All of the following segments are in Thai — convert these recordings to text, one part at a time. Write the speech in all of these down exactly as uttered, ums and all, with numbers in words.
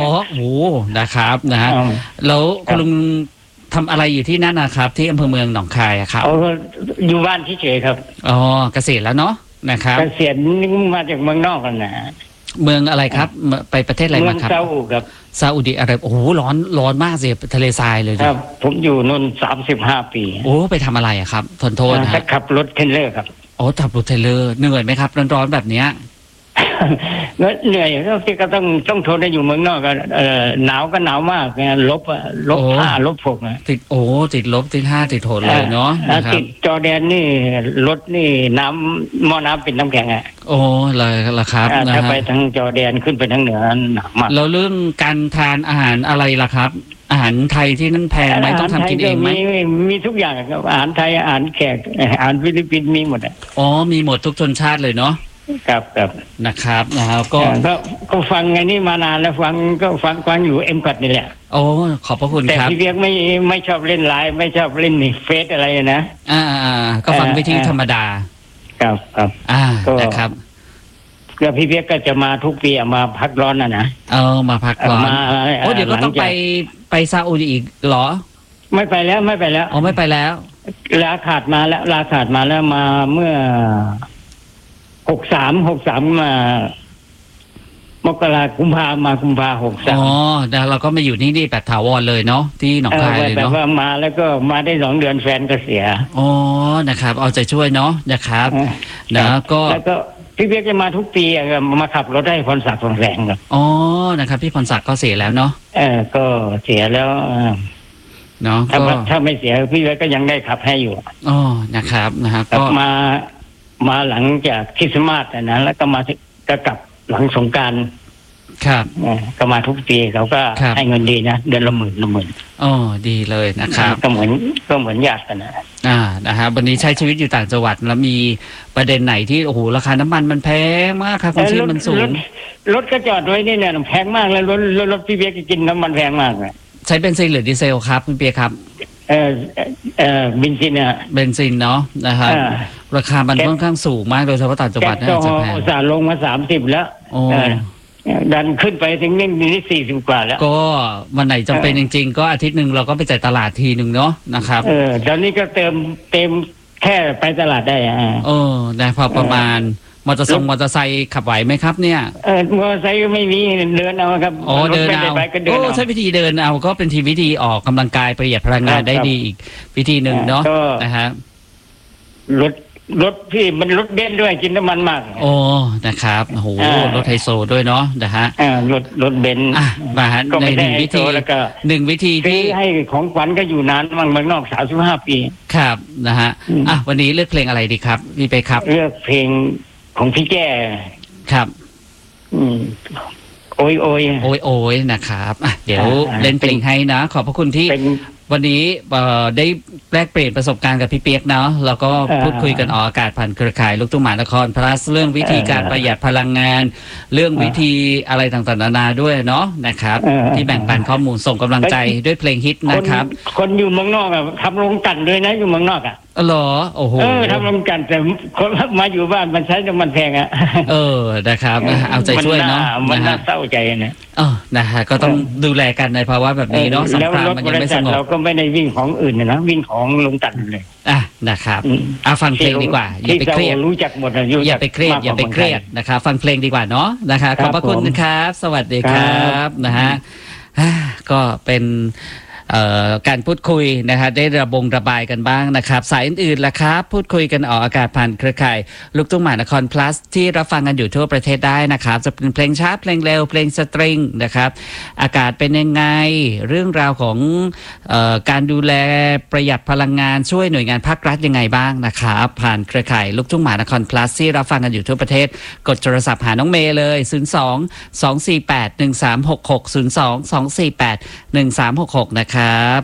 โอ้นะครับนะฮะแล้วคุณลุงทำอะไรอยู่ที่นั่นนะครับที่อำเภอเมืองหนองคายครับอยู่บ้านเฉยๆครับอ๋อเกษียณแล้วเนาะนะครับเกษียณมาจากเมืองนอกกันนะเมืองอะไรครับไปประเทศอะไรมาครับเมืองซาอุครับซาอุดิอาระเบียโอ้โหร้อนร้อนมากสิทะเลทรายเลยครับผมอยู่นนสามสิบห้าปีโอ้ไปทำอะไรครับทนโทษนะขับรถเทรลเลอร์ครับโอ้ขับรถเทรลเลอร์เหนื่อยไหมครับร้อนๆแบบเนี้ยเหนื่อยก็ที่ก็ต้องต้องทนได้อยู่เมืองนอกก็หนาวก็หนาวมากลบลบห้าลบหกนะติดโอ้ติดลบติดห้าติดโถเลยเนาะติดจอแดนนี่รถนี่น้ำหม้อน้ำเป็นน้ำแข็งอ่ะโอ้เลยละครับถ้าไปทางจอแดนขึ้นไปทางเหนือหนักมากแล้วเรื่องการทานอาหารอะไรล่ะครับอาหารไทยที่นั่นแพงไหมต้องทำกินเองไหมมีทุกอย่างครับอาหารไทยอาหารแขกอาหารฟิลิปปินส์มีหมดอ่ะอ๋อมีหมดทุกชนชาติเลยเนาะครับครับนะครับนะครับก็ก็ก็ฟังไงนี่มานานแล้วฟังก็ฟังฟังอยู่เอ็มกัดนี่แหละโอ้ขอบพระคุณครับแต่พี่เบียกไม่ไม่ชอบเล่นไลน์ไม่ชอบเล่นเฟซอะไรนะอ่าอ่าก็ฟังวิธีธรรมดาครับครับอ่านะครับก็พี่เบียกก็จะมาทุกปีมาพักร้อนนะนะเออมาพักร้อนโอ้เดี๋ยวก็ต้องไปไปซาอุดีอีกเหรอไม่ไปแล้วไม่ไปแล้วอ๋อไม่ไปแล้วลาขาดมาแล้วลาขาดมาแล้วมาเมื่อหกสามหกสามมามกรากุมภามากุมภาหกสามอ๋อแล้วเราก็มาอยู่นี่นี่แบบถาวรเลยเนาะที่หนองคายเลยเนาะแบบว่ามาแล้วก็มาได้สองเดือนแฟนก็เสียอ๋อนะครับเอาใจช่วยเนาะนะครับนะก็แล้วก็พี่เบียกจะมาทุกปีมาขับรถให้พรศักดิ์สองแสงครับอ๋อนะครับพี่พรศักดิ์ก็เสียแล้วเนาะเออก็เสียแล้วเนาะถ้าถ้าไม่เสียพี่เบียกก็ยังได้ขับให้อยู่อ๋อนะครับนะครับก็มามาหลังจากคริสต์มาสนะแล้วก็มาก็กลับหลังสงกรานต์ครับก็มาทุกปีเขาก็ให้เงินดีนะเดือนละหมื่นละหมื่นอ๋อดีเลยนะครับก็เหมือนก็เหมือนญาติกันนะอ่านะครับวันนี้ใช้ชีวิตอยู่ต่างจังหวัดแล้วมีประเด็นไหนที่โอ้โหราคาน้ำมันมันแพงมากครับคุณชีพมันสูงรถก็จอดไว้นี่เนี่ยแพงมากแล้วรถรถพี่เบียร์กินน้ำมันแพงมากเลยใช้เบนซินหรือดีเซลครับคุณเปียครับเออเออเบนซินเนี่ยเบนซินเนาะนะครับราคามันค่อนข้างสูงมากโดยเฉพาะต่างจังหวัดน่าจะแพงอุตส่าห์ลงมาสามสิบแล้วดันขึ้นไปถึงนี่นี่สี่สิบกว่าแล้วก็วันไหนจำเป็นจริงๆก็อาทิตย์หนึ่งเราก็ไปจ่ายตลาดทีหนึ่งเนาะนะครับเออตอนนี้ก็เติมเต็มแค่ไปตลาดได้อ่าเออได้พอประมาณมอเตอร์ไซค์มอเตอร์ไซค์ขับไหวไหมครับเนี่ยเออมอเตอร์ไซค์ไม่มีเดินเอาครับอ๋อเดินเอาโอ้ใช้วิธีเดินเอาก็เป็นทีวิธีออกกำลังกายประหยัดพลังงานได้ดีอีกวิธีหนึ่งเนาะนะฮะรถรถพี่มันรถเบนซ์ด้วยกินน้ำมันมากโอ้นะครับโอ้โหรถไฮโซด้วยเนาะนะฮะรถรถเบนซ์มาฮะในหนึ่งวิธีแล้วก็หนึ่งวิธีที่ให้ของขวัญก็อยู่นานมั่งเมืองนอกสามสิบห้าปีครับนะฮะอ่ะวันนี้เลือกเพลงอะไรดีครับพี่เป้ครับเลือกเพลงของพี่แก้ครับอืมโอ้ยโอ้ยโอ้ยโอ้ยนะครับอ่ะเดี๋ยวเล่นเพลงให้นะขอบพระคุณที่วันนี้ได้แลกเปลี่ยนประสบการณ์กับพี่เปียกเนาะแล้วก็พูดคุยกันออกอากาศผ่านเครือข่ายลูกทุ่งมหานครพลัสเรื่องวิธีการประหยัดพลังงานเรื่องวิธีอะไรต่างๆนานาด้วยเนาะนะครับที่แบ่งปันข้อมูลส่งกำลังใจด้วยเพลงฮิตนะครับคนอยู่เมืองนอกอะทำโรงกลั่นด้วยนะอยู่เมืองนอกอะเหรอโอ้โหเออทำโรงกลั่นแต่คนมาอยู่บ้านมันใช้น้ำมันแพงอะเออนะครับเอาใจช่วยเนาะมันน่าเศร้าใจนะเออนะฮะก็ต้องดูแลกันในภาวะแบบนี้เนาะสงครามมันยังไม่สงบเราก็ไม่ได้วิ่งของอื่นนะวิ่งของลงตัดเลยอ่ะนะครับอ่ะฟังเพลงดีกว่าอย่าไปเครียดรู้จักหมดอย่าไปเครียดอย่าไปเครียดนะครับฟังเพลงดีกว่าเนาะนะคะขอบพระคุณครับสวัสดีครับนะฮะก็เป็นการพูดคุยนะฮะได้ระบงระบายกันบ้างนะครับสายอื่นๆล่ะครับพูดคุยกันออกอากาศผ่านเครือข่ายลูกทุ่งมหานคร plus ที่รับฟังกันอยู่ทั่วประเทศได้นะครับจะเป็นเพลงช้าเพลงเร็วเพลงสตริงนะครับอากาศเป็นยังไงเรื่องราวของเอ่อการดูแลประหยัดพลังงานช่วยหน่วยงานภาครัฐยังไงบ้างนะครับผ่านเครือข่ายลูกทุ่งมหานคร plus ที่รับฟังกันอยู่ทั่วประเทศกดโทรศัพท์หาน้องเมย์เลยศูนย์ สอง สอง สี่ แปด หนึ่ง สาม หก หก ศูนย์ สอง สอง สี่ แปด หนึ่ง สาม หก หกนะครับ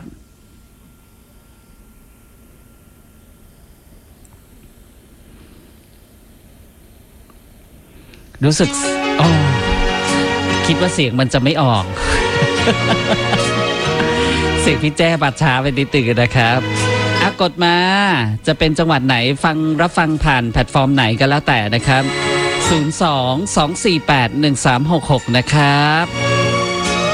รู้สึกโอ้คิดว่าเสียงมันจะไม่ออก เสียงพี่แจ้บัดช้าไปนิดนึงนะครับอากดมาจะเป็นจังหวัดไหนฟังรับฟังผ่านแพลตฟอร์มไหนก็แล้วแต่นะครับศูนย์ สอง สอง สี่ แปด หนึ่ง สาม หก หกนะครับ